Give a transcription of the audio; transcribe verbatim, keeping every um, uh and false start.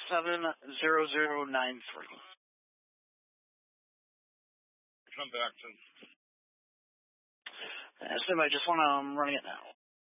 seven zero zero nine three. Come back to. Assume I just want to, I'm running it now.